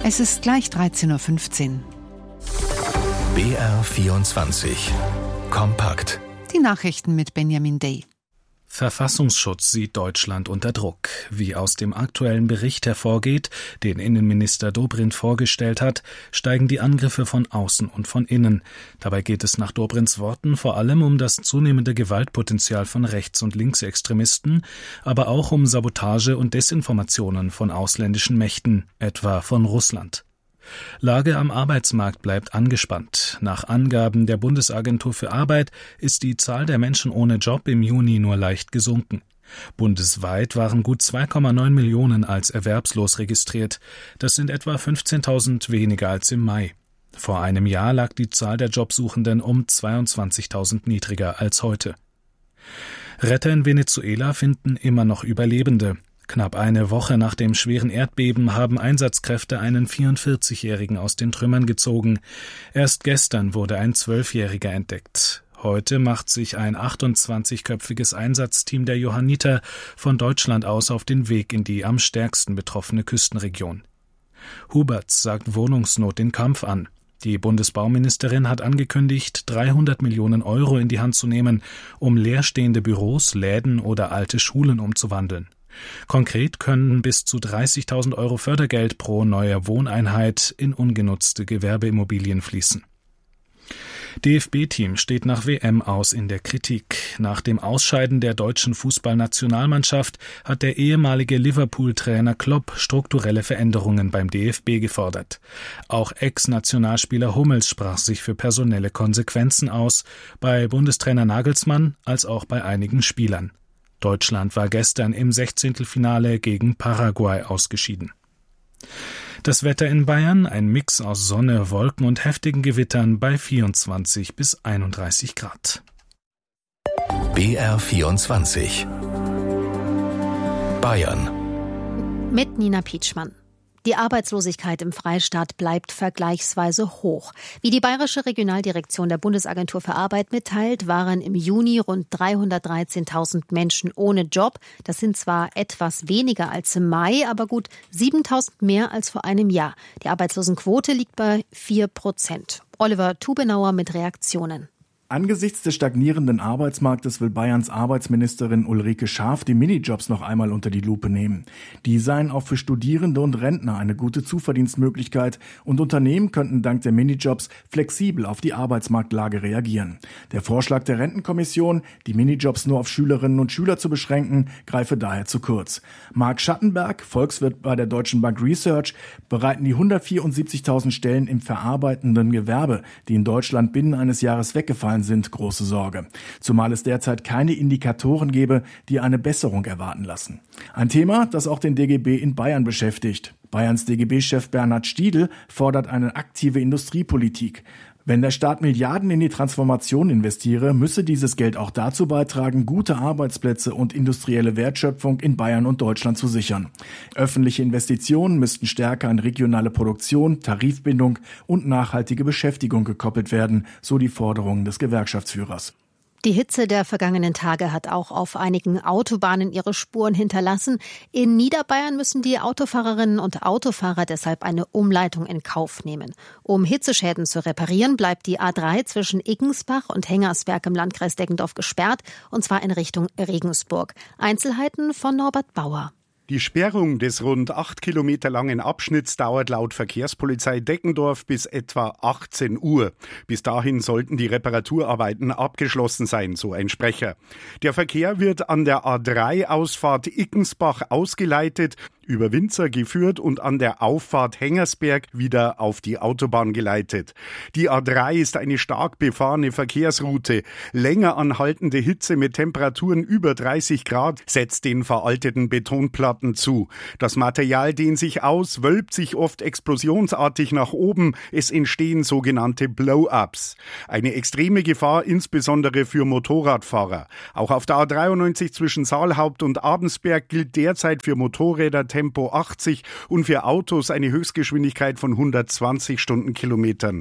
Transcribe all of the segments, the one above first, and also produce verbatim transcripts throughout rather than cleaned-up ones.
Es ist gleich dreizehn Uhr fünfzehn. B R vierundzwanzig. Kompakt. Die Nachrichten mit Benjamin Day. Verfassungsschutz sieht Deutschland unter Druck. Wie aus dem aktuellen Bericht hervorgeht, den Innenminister Dobrindt vorgestellt hat, steigen die Angriffe von außen und von innen. Dabei geht es nach Dobrindts Worten vor allem um das zunehmende Gewaltpotenzial von Rechts- und Linksextremisten, aber auch um Sabotage und Desinformationen von ausländischen Mächten, etwa von Russland. Lage am Arbeitsmarkt bleibt angespannt. Nach Angaben der Bundesagentur für Arbeit ist die Zahl der Menschen ohne Job im Juni nur leicht gesunken. Bundesweit waren gut zwei Komma neun Millionen als erwerbslos registriert. Das sind etwa fünfzehntausend weniger als im Mai. Vor einem Jahr lag die Zahl der Jobsuchenden um zweiundzwanzigtausend niedriger als heute. Retter in Venezuela finden immer noch Überlebende. Knapp eine Woche nach dem schweren Erdbeben haben Einsatzkräfte einen vierundvierzigjährigen aus den Trümmern gezogen. Erst gestern wurde ein Zwölfjähriger entdeckt. Heute macht sich ein achtundzwanzigköpfiges Einsatzteam der Johanniter von Deutschland aus auf den Weg in die am stärksten betroffene Küstenregion. Huberts sagt Wohnungsnot den Kampf an. Die Bundesbauministerin hat angekündigt, dreihundert Millionen Euro in die Hand zu nehmen, um leerstehende Büros, Läden oder alte Schulen umzuwandeln. Konkret können bis zu dreißigtausend Euro Fördergeld pro neuer Wohneinheit in ungenutzte Gewerbeimmobilien fließen. D F B-Team steht nach W M aus in der Kritik. Nach dem Ausscheiden der deutschen Fußballnationalmannschaft hat der ehemalige Liverpool-Trainer Klopp strukturelle Veränderungen beim D F B gefordert. Auch Ex-Nationalspieler Hummels sprach sich für personelle Konsequenzen aus, bei Bundestrainer Nagelsmann als auch bei einigen Spielern. Deutschland war gestern im Sechzehntelfinale gegen Paraguay ausgeschieden. Das Wetter in Bayern, ein Mix aus Sonne, Wolken und heftigen Gewittern bei vierundzwanzig bis einunddreißig Grad. B R vierundzwanzig. Bayern. Mit Nina Pietschmann. Die Arbeitslosigkeit im Freistaat bleibt vergleichsweise hoch. Wie die Bayerische Regionaldirektion der Bundesagentur für Arbeit mitteilt, waren im Juni rund dreihundertdreizehntausend Menschen ohne Job. Das sind zwar etwas weniger als im Mai, aber gut siebentausend mehr als vor einem Jahr. Die Arbeitslosenquote liegt bei vier Prozent. Oliver Tubenauer mit Reaktionen. Angesichts des stagnierenden Arbeitsmarktes will Bayerns Arbeitsministerin Ulrike Schaaf die Minijobs noch einmal unter die Lupe nehmen. Die seien auch für Studierende und Rentner eine gute Zuverdienstmöglichkeit und Unternehmen könnten dank der Minijobs flexibel auf die Arbeitsmarktlage reagieren. Der Vorschlag der Rentenkommission, die Minijobs nur auf Schülerinnen und Schüler zu beschränken, greife daher zu kurz. Marc Schattenberg, Volkswirt bei der Deutschen Bank Research, bereiten die hundertvierundsiebzigtausend Stellen im verarbeitenden Gewerbe, die in Deutschland binnen eines Jahres weggefallen sind, große Sorge. Zumal es derzeit keine Indikatoren gebe, die eine Besserung erwarten lassen. Ein Thema, das auch den D G B in Bayern beschäftigt. Bayerns D G B-Chef Bernhard Stiedl fordert eine aktive Industriepolitik. Wenn der Staat Milliarden in die Transformation investiere, müsse dieses Geld auch dazu beitragen, gute Arbeitsplätze und industrielle Wertschöpfung in Bayern und Deutschland zu sichern. Öffentliche Investitionen müssten stärker an regionale Produktion, Tarifbindung und nachhaltige Beschäftigung gekoppelt werden, so die Forderungen des Gewerkschaftsführers. Die Hitze der vergangenen Tage hat auch auf einigen Autobahnen ihre Spuren hinterlassen. In Niederbayern müssen die Autofahrerinnen und Autofahrer deshalb eine Umleitung in Kauf nehmen. Um Hitzeschäden zu reparieren, bleibt die A drei zwischen Iggensbach und Hengersberg im Landkreis Deggendorf gesperrt, und zwar in Richtung Regensburg. Einzelheiten von Norbert Bauer. Die Sperrung des rund acht Kilometer langen Abschnitts dauert laut Verkehrspolizei Deggendorf bis etwa achtzehn Uhr. Bis dahin sollten die Reparaturarbeiten abgeschlossen sein, so ein Sprecher. Der Verkehr wird an der A drei Ausfahrt Iggensbach ausgeleitet, über Winzer geführt und an der Auffahrt Hengersberg wieder auf die Autobahn geleitet. Die A drei ist eine stark befahrene Verkehrsroute. Länger anhaltende Hitze mit Temperaturen über dreißig Grad setzt den veralteten Betonplatten zu. Das Material dehnt sich aus, wölbt sich oft explosionsartig nach oben. Es entstehen sogenannte Blow-ups. Eine extreme Gefahr insbesondere für Motorradfahrer. Auch auf der A dreiundneunzig zwischen Saalhaupt und Abensberg gilt derzeit für Motorräder Tempo achtzig und für Autos eine Höchstgeschwindigkeit von hundertzwanzig Stundenkilometern.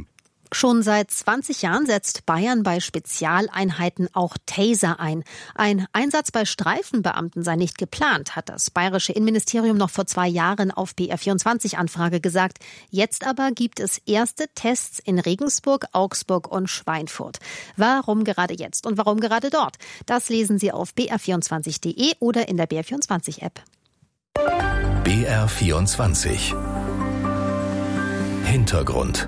Schon seit zwanzig Jahren setzt Bayern bei Spezialeinheiten auch Taser ein. Ein Einsatz bei Streifenbeamten sei nicht geplant, hat das bayerische Innenministerium noch vor zwei Jahren auf B R vierundzwanzig Anfrage gesagt. Jetzt aber gibt es erste Tests in Regensburg, Augsburg und Schweinfurt. Warum gerade jetzt und warum gerade dort? Das lesen Sie auf b r vierundzwanzig punkt d e oder in der B R vierundzwanzig App. B R vierundzwanzig Hintergrund.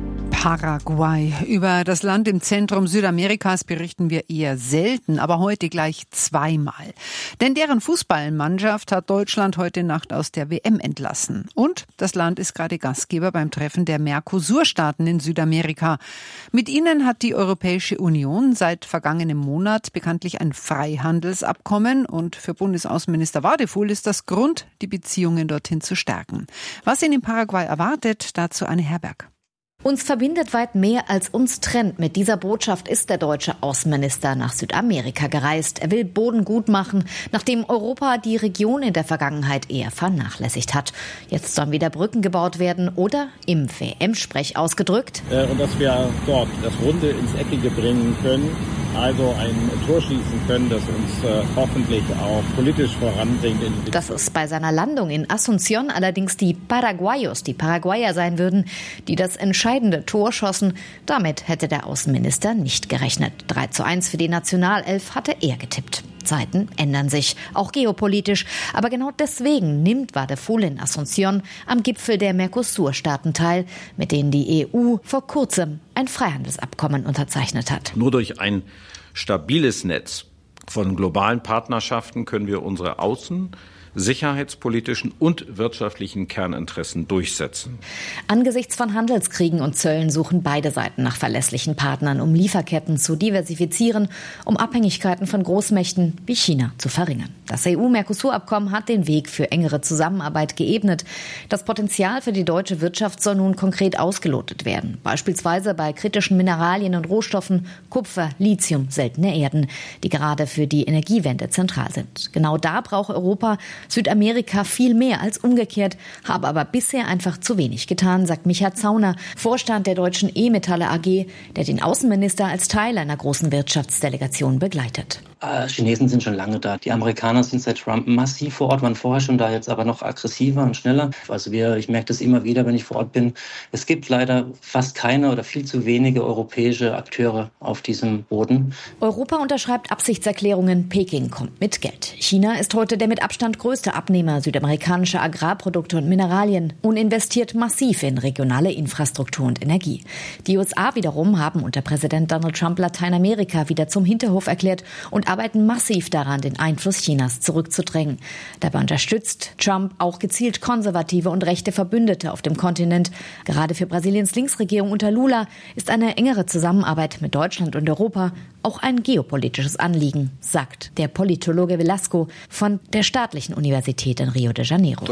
Paraguay. Über das Land im Zentrum Südamerikas berichten wir eher selten, aber heute gleich zweimal. Denn deren Fußballmannschaft hat Deutschland heute Nacht aus der W M entlassen. Und das Land ist gerade Gastgeber beim Treffen der Mercosur-Staaten in Südamerika. Mit ihnen hat die Europäische Union seit vergangenem Monat bekanntlich ein Freihandelsabkommen. Und für Bundesaußenminister Wadefuhl ist das Grund, die Beziehungen dorthin zu stärken. Was ihn in Paraguay erwartet, dazu Anne Herberg. Uns verbindet weit mehr als uns trennt. Mit dieser Botschaft ist der deutsche Außenminister nach Südamerika gereist. Er will Boden gut machen, nachdem Europa die Region in der Vergangenheit eher vernachlässigt hat. Jetzt sollen wieder Brücken gebaut werden oder im W M-Sprech ausgedrückt. Äh, und dass wir dort das Runde ins Eckige bringen können, also ein Tor schießen können, das uns äh, hoffentlich auch politisch voranbringt. In Dass es bei seiner Landung in Asunción allerdings die Paraguayos, die Paraguayer sein würden, die das entscheidende Tor schossen. Damit hätte der Außenminister nicht gerechnet. drei zu eins für die Nationalelf hatte er getippt. Zeiten ändern sich, auch geopolitisch. Aber genau deswegen nimmt Wadefuhl in Asunción am Gipfel der Mercosur-Staaten teil, mit denen die E U vor kurzem ein Freihandelsabkommen unterzeichnet hat. Nur durch ein stabiles Netz von globalen Partnerschaften können wir unsere außen-, sicherheitspolitischen und wirtschaftlichen Kerninteressen durchsetzen. Angesichts von Handelskriegen und Zöllen suchen beide Seiten nach verlässlichen Partnern, um Lieferketten zu diversifizieren, um Abhängigkeiten von Großmächten wie China zu verringern. Das E U-Mercosur-Abkommen hat den Weg für engere Zusammenarbeit geebnet. Das Potenzial für die deutsche Wirtschaft soll nun konkret ausgelotet werden. Beispielsweise bei kritischen Mineralien und Rohstoffen, Kupfer, Lithium, seltene Erden, die gerade für die Energiewende zentral sind. Genau da braucht Europa Südamerika viel mehr als umgekehrt, habe aber bisher einfach zu wenig getan, sagt Micha Zauner, Vorstand der deutschen E-Metalle A G, der den Außenminister als Teil einer großen Wirtschaftsdelegation begleitet. Äh, Chinesen sind schon lange da. Die Amerikaner sind seit Trump massiv vor Ort, waren vorher schon da, jetzt aber noch aggressiver und schneller. Also wir, ich merke das immer wieder, wenn ich vor Ort bin. Es gibt leider fast keine oder viel zu wenige europäische Akteure auf diesem Boden. Europa unterschreibt Absichtserklärungen, Peking kommt mit Geld. China ist heute der mit Abstand größte Abnehmer südamerikanischer Agrarprodukte und Mineralien und investiert massiv in regionale Infrastruktur und Energie. Die U S A wiederum haben unter Präsident Donald Trump Lateinamerika wieder zum Hinterhof erklärt und arbeiten massiv daran, den Einfluss Chinas zurückzudrängen. Dabei unterstützt Trump auch gezielt konservative und rechte Verbündete auf dem Kontinent. Gerade für Brasiliens Linksregierung unter Lula ist eine engere Zusammenarbeit mit Deutschland und Europa auch ein geopolitisches Anliegen, sagt der Politologe Velasco von der Staatlichen Universität in Rio de Janeiro.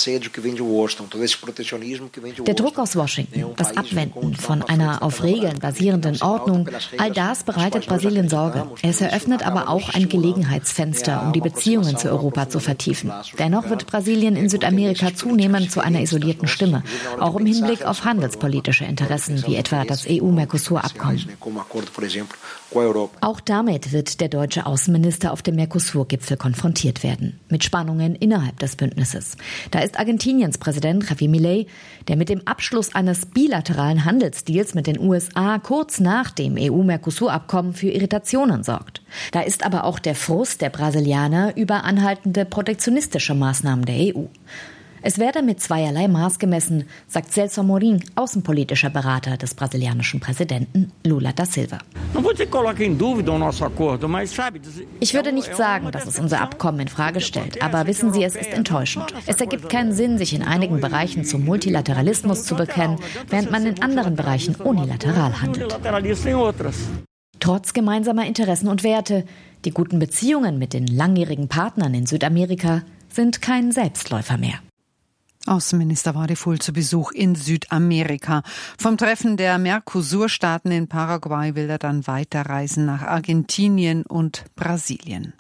Der Druck aus Washington, das Abwenden von einer auf Regeln basierenden Ordnung, all das bereitet Brasilien Sorge. Es eröffnet aber auch ein Gelegenheitsfenster, um die Beziehungen zu Europa zu vertiefen. Dennoch wird Brasilien in Südamerika zunehmend zu einer isolierten Stimme, auch im Hinblick auf handelspolitische Interessen, wie etwa das E U-Mercosur-Abkommen. Auch damit wird der deutsche Außenminister auf dem Mercosur-Gipfel konfrontiert werden, mit Spannungen innerhalb des Bündnisses. Da ist Argentiniens Präsident Javier Milei, der mit dem Abschluss eines bilateralen Handelsdeals mit den U S A kurz nach dem E U-Mercosur-Abkommen für Irritationen sorgt. Da ist aber auch der Frust der Brasilianer über anhaltende protektionistische Maßnahmen der E U. Es werde mit zweierlei Maß gemessen, sagt Celso Amorim, außenpolitischer Berater des brasilianischen Präsidenten Lula da Silva. Ich würde nicht sagen, dass es unser Abkommen in Frage stellt, aber wissen Sie, es ist enttäuschend. Es ergibt keinen Sinn, sich in einigen Bereichen zum Multilateralismus zu bekennen, während man in anderen Bereichen unilateral handelt. Trotz gemeinsamer Interessen und Werte, die guten Beziehungen mit den langjährigen Partnern in Südamerika sind kein Selbstläufer mehr. Außenminister Wadefuhl zu Besuch in Südamerika. Vom Treffen der Mercosur-Staaten in Paraguay will er dann weiterreisen nach Argentinien und Brasilien.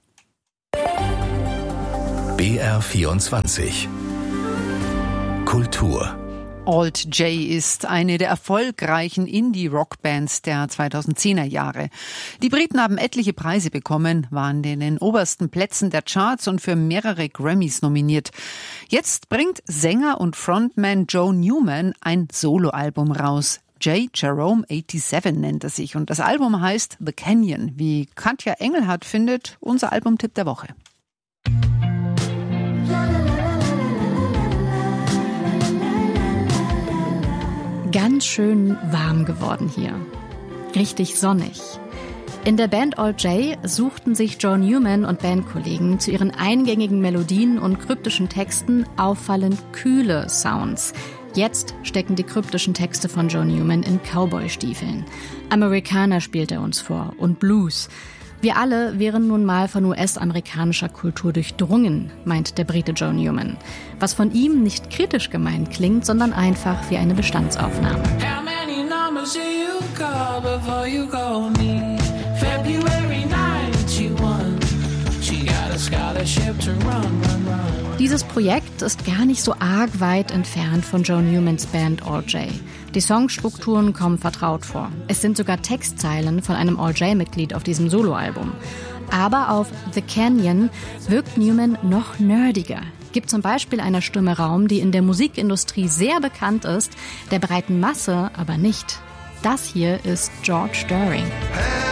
B R vierundzwanzig Kultur. Alt J ist eine der erfolgreichen Indie-Rock-Bands der zweitausendzehner Jahre. Die Briten haben etliche Preise bekommen, waren in den obersten Plätzen der Charts und für mehrere Grammys nominiert. Jetzt bringt Sänger und Frontman Joe Newman ein Soloalbum raus. J. Jerome siebenundachtzig nennt er sich und das Album heißt The Canyon. Wie Katja Engelhardt findet, unser Albumtipp der Woche. Ganz schön warm geworden hier. Richtig sonnig. In der Band Alt J suchten sich Joe Newman und Bandkollegen zu ihren eingängigen Melodien und kryptischen Texten auffallend kühle Sounds. Jetzt stecken die kryptischen Texte von Joe Newman in Cowboy-Stiefeln. Amerikaner spielt er uns vor und Blues. Wir alle wären nun mal von U S-amerikanischer Kultur durchdrungen, meint der Brite Joe Newman. Was von ihm nicht kritisch gemeint klingt, sondern einfach wie eine Bestandsaufnahme. Dieses Projekt ist gar nicht so arg weit entfernt von Joe Newmans Band Alt J. Die Songstrukturen kommen vertraut vor. Es sind sogar Textzeilen von einem Alt J-Mitglied auf diesem Soloalbum. Aber auf The Canyon wirkt Newman noch nerdiger. Gibt zum Beispiel einer Stimme Raum, die in der Musikindustrie sehr bekannt ist, der breiten Masse aber nicht. Das hier ist George Doering.